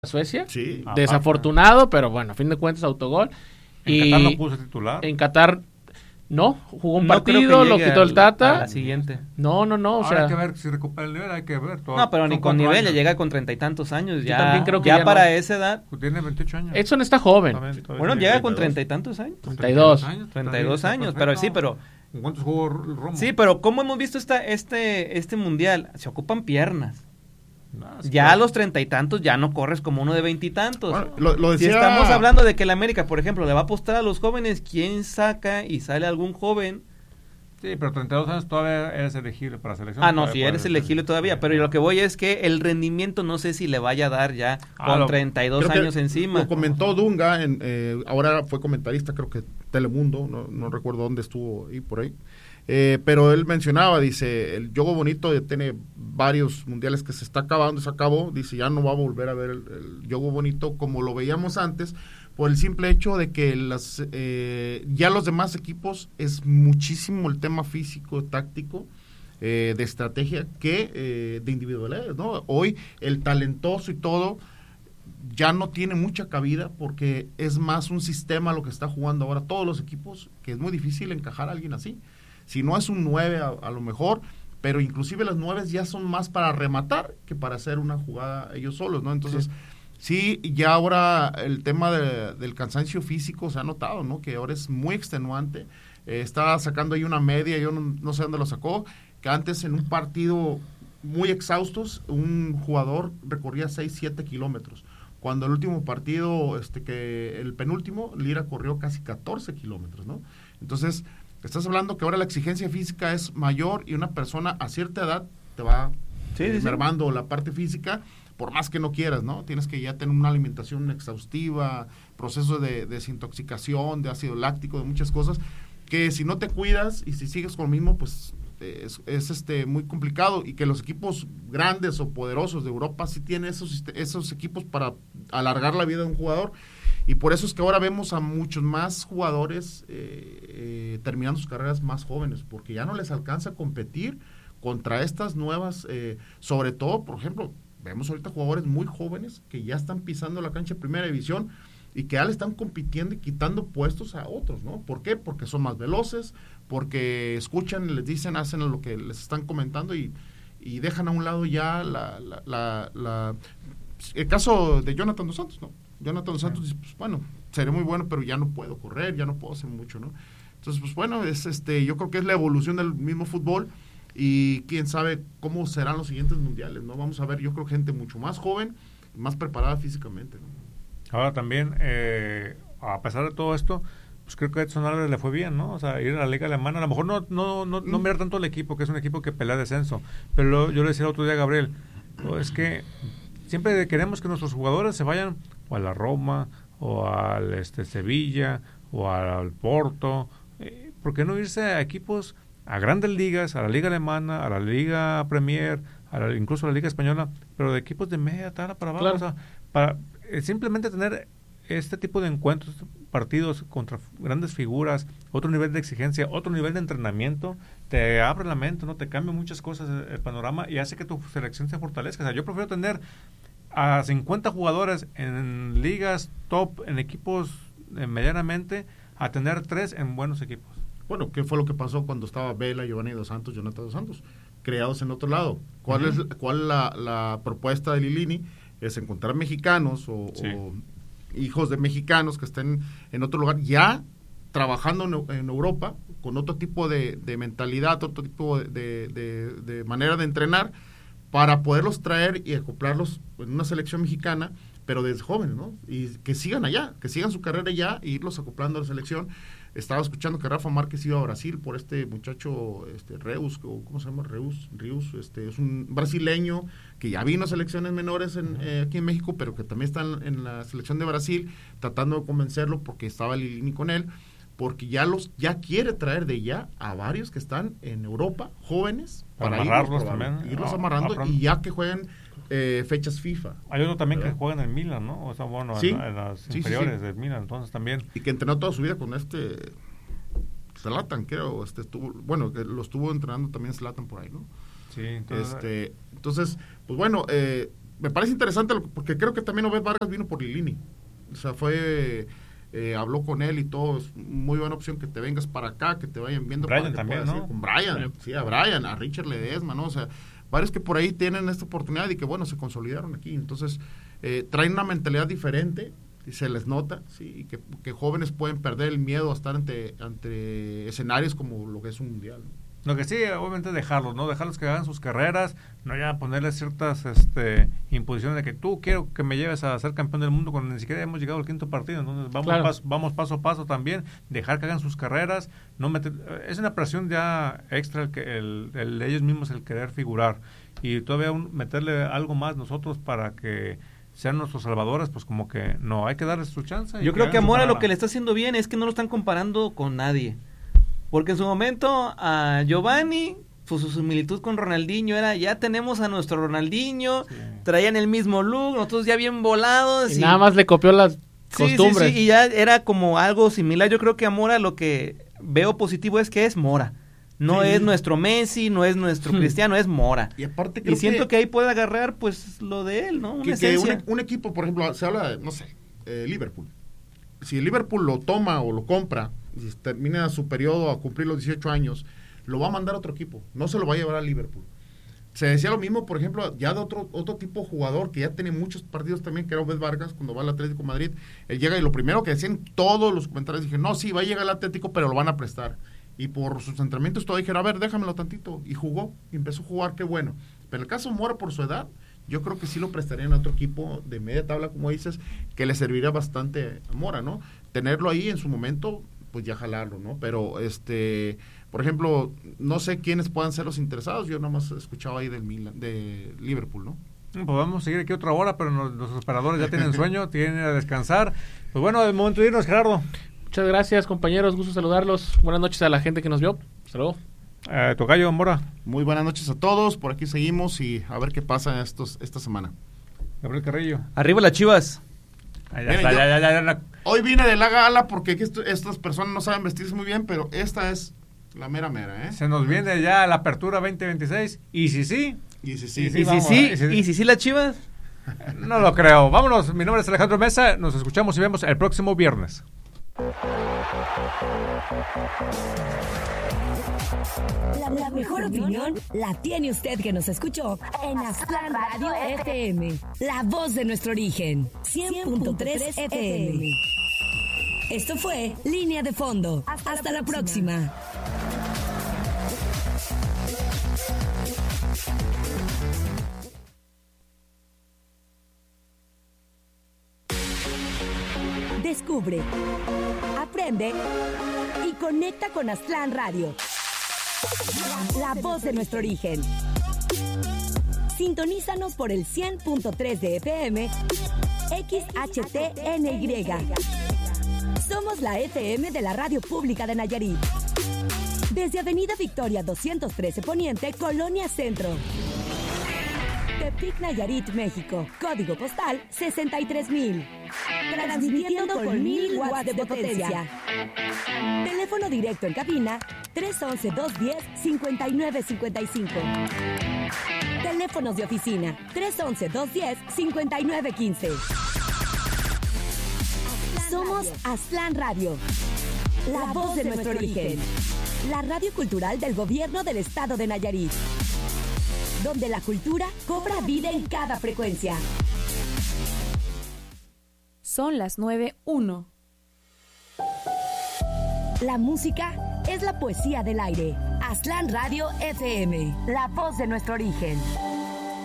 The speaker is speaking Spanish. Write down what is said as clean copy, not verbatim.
Suecia. Sí. Desafortunado, pero bueno, a fin de cuentas autogol. En Qatar no puso titular. En Qatar no, jugó un No creo partido, que lo llegue quitó el Tata. a la siguiente. No, o Ahora sea, hay que ver si recupera el nivel, hay que ver. No, pero ni son con 4 nivel, ya años. llega con 30 y tantos años. Yo también creo que ya ya para no. esa edad. Tiene 28 años. Edson está joven. Bueno, llega con 30 y tantos años. 32. 32 años, pero sí, pero... ¿En cuántos jugó Romo? Sí, pero como hemos visto este mundial, se ocupan piernas. No, Ya claro. a los 30 y tantos ya no corres como uno de 20 y tantos. Bueno, lo Si decía... estamos hablando de que la América, por ejemplo, le va a apostar a los jóvenes, ¿quién saca y sale algún joven? Sí, pero 32 años todavía eres elegible para selección. Ah, no, Todavía si eres puedes- elegible todavía, pero lo que voy es que el rendimiento no sé si le vaya a dar ya con 32 Creo que años encima. Lo comentó Dunga, ahora fue comentarista, creo que Telemundo, no recuerdo dónde estuvo ahí por ahí. Pero él mencionaba, dice, el Yogo Bonito tiene varios mundiales que se está acabando, se acabó, dice, ya no va a volver a ver el Yogo Bonito como lo veíamos antes, por el simple hecho de que ya los demás equipos es muchísimo el tema físico, táctico, de estrategia que de individualidades, ¿no? Hoy el talentoso y todo ya no tiene mucha cabida porque es más un sistema lo que está jugando ahora todos los equipos, que es muy difícil encajar a alguien así. Si no es un 9 a lo mejor, pero inclusive las 9 ya son más para rematar que para hacer una jugada ellos solos, ¿no? Entonces, sí ya ahora el tema del cansancio físico se ha notado, ¿no? Que ahora es muy extenuante. Está sacando ahí una media, yo no sé dónde lo sacó, que antes en un partido muy exhaustos, un jugador recorría 6-7 kilómetros. Cuando el último partido, que el penúltimo, Lira corrió casi 14 kilómetros, ¿no? Entonces, estás hablando que ahora la exigencia física es mayor y una persona a cierta edad te va mermando la parte física, por más que no quieras, ¿no? Tienes que ya tener una alimentación exhaustiva, proceso de desintoxicación, de ácido láctico, de muchas cosas, que si no te cuidas y si sigues con lo mismo, pues es muy complicado, y que los equipos grandes o poderosos de Europa sí tienen esos equipos para alargar la vida de un jugador. Y por eso es que ahora vemos a muchos más jugadores terminando sus carreras más jóvenes, porque ya no les alcanza a competir contra estas nuevas, sobre todo, por ejemplo, vemos ahorita jugadores muy jóvenes que ya están pisando la cancha de primera división y que ya le están compitiendo y quitando puestos a otros, ¿no? ¿Por qué? Porque son más veloces, porque escuchan, les dicen, hacen lo que les están comentando y dejan a un lado ya el caso de Jonathan Dos Santos, ¿no? Jonathan Dos Santos dice, pues bueno, seré muy bueno, pero ya no puedo correr, ya no puedo hacer mucho, ¿no? Entonces, pues bueno, yo creo que es la evolución del mismo fútbol y quién sabe cómo serán los siguientes mundiales, ¿no? Vamos a ver, yo creo, gente mucho más joven, más preparada físicamente, ¿no? Ahora también, a pesar de todo esto, pues creo que a Edson Álvarez le fue bien, ¿no? O sea, ir a la liga alemana, a lo mejor no mirar tanto el equipo, que es un equipo que pelea descenso, pero yo le decía el otro día a Gabriel, es que siempre queremos que nuestros jugadores se vayan o a la Roma, o al Sevilla, o al Porto. ¿Por qué no irse a equipos, a grandes ligas, a la liga alemana, a la liga Premier, incluso a la liga española, pero de equipos de media tabla para abajo? Claro. O sea, para simplemente tener este tipo de encuentros, partidos contra grandes figuras, otro nivel de exigencia, otro nivel de entrenamiento, te abre la mente, ¿no? Te cambia muchas cosas el panorama y hace que tu selección se fortalezca. O sea, yo prefiero tener a 50 jugadores en ligas top, en equipos medianamente, a tener 3 en buenos equipos. Bueno, ¿qué fue lo que pasó cuando estaba Vela, Giovanni Dos Santos, Jonathan Dos Santos? Creados en otro lado. ¿Cuál es la propuesta de Lilini? Es encontrar mexicanos o hijos de mexicanos que estén en otro lugar, ya trabajando en Europa, con otro tipo de mentalidad, otro tipo de manera de entrenar, para poderlos traer y acoplarlos en una selección mexicana, pero desde jóvenes, ¿no? Y que sigan allá, que sigan su carrera allá e irlos acoplando a la selección. Estaba escuchando que Rafa Márquez iba a Brasil por este muchacho, Reus, ¿cómo se llama? Rius, es un brasileño que ya vino a selecciones menores aquí en México, pero que también está en la selección de Brasil, tratando de convencerlo porque estaba Lilini con él, porque ya quiere traer de ya a varios que están en Europa, jóvenes, Para para amarrarlos también. irlos amarrando y ya que jueguen fechas FIFA. Hay uno también ¿verdad? que juega en el Milan, ¿no? O sea, bueno, Sí. en las Sí, inferiores sí. del Milan, entonces también. Y que entrenó toda su vida con Zlatan, creo, que lo estuvo entrenando también Zlatan por ahí, ¿no? Sí, entonces, Entonces, pues bueno, me parece interesante porque creo que también Obed Vargas vino por Lilini. O sea, habló con él y todo. Es muy buena opción que te vengas para acá, que te vayan viendo. Brian también, ¿no? Con Brian, sí, a Brian, a Richard Ledesma, ¿no? O sea, varios que por ahí tienen esta oportunidad y que, bueno, se consolidaron aquí. Entonces, traen una mentalidad diferente y se les nota, sí, y que jóvenes pueden perder el miedo a estar ante escenarios como lo que es un mundial, ¿no? Lo que sí, obviamente dejarlos, ¿no? Dejarlos que hagan sus carreras, no ya ponerles ciertas imposiciones de que tú quiero que me lleves a ser campeón del mundo cuando ni siquiera hemos llegado al quinto partido. Entonces vamos paso a paso también, dejar que hagan sus carreras, no meter, es una presión ya extra el ellos mismos el querer figurar y todavía meterle algo más nosotros para que sean nuestros salvadores, pues como que no, hay que darles su chance. Yo creo que a Mora lo que le está haciendo bien es que no lo están comparando con nadie. Porque en su momento a Giovanni, pues su similitud con Ronaldinho era, ya tenemos a nuestro Ronaldinho, sí. Traían el mismo look, nosotros ya bien volados. Y nada más le copió las costumbres. Sí, y ya era como algo similar. Yo creo que a Mora lo que veo positivo es que es Mora. No es nuestro Messi, no es nuestro Cristiano, es Mora. Y aparte siento que ahí puede agarrar pues lo de él, ¿no? Una esencia. Que un equipo, por ejemplo, se habla de, no sé, Liverpool. Si el Liverpool lo toma o lo compra y termina su periodo a cumplir los 18 años, lo va a mandar a otro equipo, no se lo va a llevar a Liverpool. Se decía lo mismo, por ejemplo, ya de otro tipo de jugador que ya tiene muchos partidos también, que era Obed Vargas, cuando va al Atlético de Madrid. Él llega y lo primero que decían todos los comentarios, dije, no, sí, va a llegar al Atlético, pero lo van a prestar. Y por sus entrenamientos todo dijeron, a ver, déjamelo tantito. Y jugó, y empezó a jugar, qué bueno. Pero en el caso de Mora, por su edad, yo creo que sí lo prestarían a otro equipo de media tabla, como dices, que le serviría bastante a Mora, ¿no? Tenerlo ahí en su momento, pues ya jalarlo, ¿no? Pero, por ejemplo, no sé quiénes puedan ser los interesados, yo nada más escuchaba ahí de Liverpool, ¿no? Pues vamos a seguir aquí otra hora, pero los operadores ya tienen sueño, tienen a descansar. Pues bueno, el momento de irnos, Gerardo. Muchas gracias, compañeros, gusto saludarlos. Buenas noches a la gente que nos vio. Hasta luego. Tocayo, Mora. Muy buenas noches a todos, por aquí seguimos y a ver qué pasa esta semana. Gabriel Carrillo. Arriba las Chivas. Ya. Hoy vine de la gala porque estas personas no saben vestirse muy bien, pero esta es la mera, ¿eh? Se nos viene ya la apertura 2026, y si sí. ¿Y si sí las Chivas? No lo creo. Vámonos, mi nombre es Alejandro Mesa, nos escuchamos y vemos el próximo viernes. La mejor opinión la tiene usted que nos escuchó en Aztlán Radio FM, la voz de nuestro origen, 100.3 FM. Esto fue Línea de Fondo. Hasta la próxima. Descubre, aprende y conecta con Aztlán Radio, la voz de nuestro origen. Sintonízanos por el 100.3 de FM, XHTNY. Somos la FM de la Radio Pública de Nayarit. Desde Avenida Victoria 213 Poniente, Colonia Centro. Tepic, Nayarit, México. Código postal 63,000. Transmitiendo con 1000 watts de potencia. Teléfono directo en cabina 311-210-5955. Teléfonos de oficina 311-210-5915. Somos Aztlán Radio, la voz de nuestro origen. La radio cultural del gobierno del estado de Nayarit, donde la cultura cobra vida en cada frecuencia. Son las 9:01. La música es la poesía del aire. Aztlán Radio FM, la voz de nuestro origen.